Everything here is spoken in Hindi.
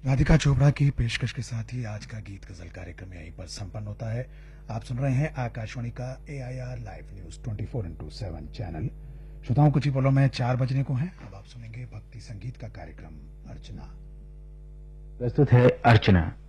राधिका चोपड़ा की पेशकश के साथ ही आज का गीत गजल कार्यक्रम यहीं पर संपन्न होता है। आप सुन रहे हैं आकाशवाणी का AIR लाइव न्यूज 24/7 चैनल। श्रोताओं कुछ ही पलों में 4 बजने को हैं। अब आप सुनेंगे भक्ति संगीत का कार्यक्रम अर्चना। प्रस्तुत है अर्चना।